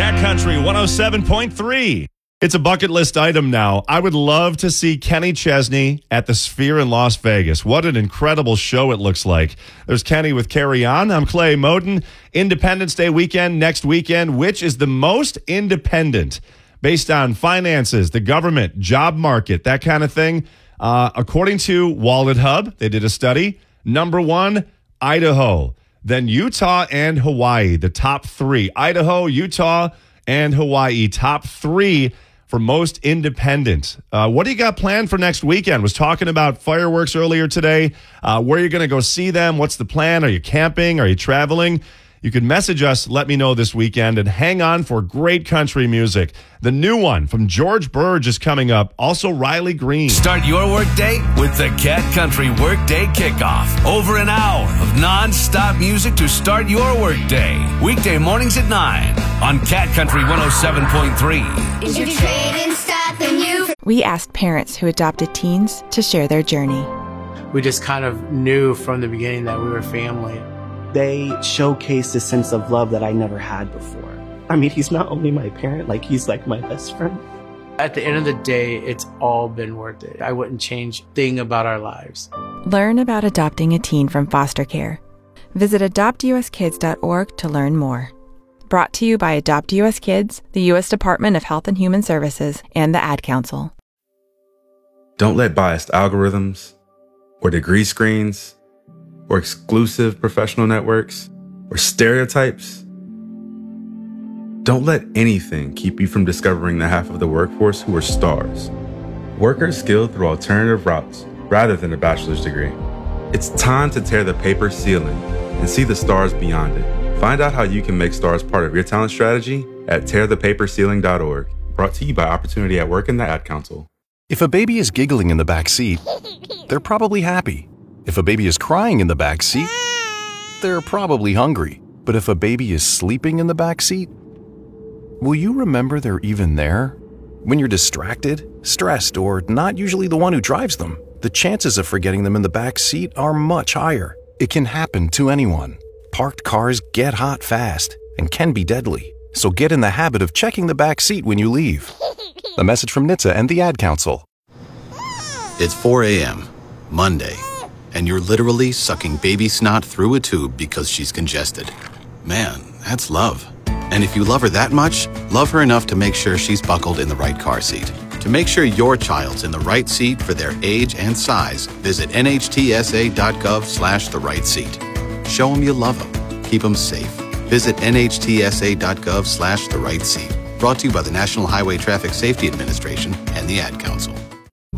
Cat Country 107.3. It's a bucket list item now. I would love to see Kenny Chesney at the Sphere in Las Vegas. What an incredible show it looks like. There's Kenny with Carry On. I'm Clay Moden. Independence Day weekend, next weekend. Which is the most independent based on finances, the government, job market, that kind of thing? According to Wallet Hub, they did a study. Number one, Idaho. Then Utah and Hawaii, the top three. Idaho, Utah, and Hawaii, top three for most independent. What do you got planned for next weekend? Was talking about fireworks earlier today. Where are you going to go see them? What's the plan? Are you camping? Are you traveling? You can message us, let me know this weekend, and hang on for great country music. The new one from George Burge is coming up. Also, Riley Green. Start your workday with the Cat Country Workday Kickoff. Over an hour of non-stop music to start your workday. Weekday mornings at 9 on Cat Country 107.3. Is your trading stopping you? We asked parents who adopted teens to share their journey. We just kind of knew from the beginning that we were family. They showcased a sense of love that I never had before. I mean, he's not only my parent, he's like my best friend. At the end of the day, it's all been worth it. I wouldn't change a thing about our lives. Learn about adopting a teen from foster care. Visit adoptuskids.org to learn more. Brought to you by Adopt US Kids, the U.S. Department of Health and Human Services, and the Ad Council. Don't let biased algorithms or degree screens or exclusive professional networks or stereotypes. Don't let anything keep you from discovering the half of the workforce who are stars. Workers skilled through alternative routes rather than a bachelor's degree. It's time to tear the paper ceiling and see the stars beyond it. Find out how you can make stars part of your talent strategy at tearthepaperceiling.org. Brought to you by Opportunity at Work and the Ad Council. If a baby is giggling in the back seat, they're probably happy. If a baby is crying in the back seat, they're probably hungry. But if a baby is sleeping in the back seat, will you remember they're even there? When you're distracted, stressed, or not usually the one who drives them, the chances of forgetting them in the back seat are much higher. It can happen to anyone. Parked cars get hot fast and can be deadly. So get in the habit of checking the back seat when you leave. A message from NHTSA and the Ad Council. It's 4 a.m., Monday, and you're literally sucking baby snot through a tube because she's congested. Man, that's love. And if you love her that much, love her enough to make sure she's buckled in the right car seat. To make sure your child's in the right seat for their age and size, visit nhtsa.gov/the right seat. Show them you love them. Keep them safe. Visit nhtsa.gov/the right seat. Brought to you by the National Highway Traffic Safety Administration and the Ad Council.